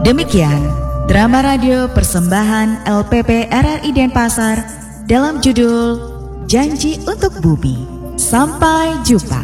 Demikian drama radio persembahan LPP RRI Denpasar dalam judul Janji untuk Bumi. Sampai jumpa.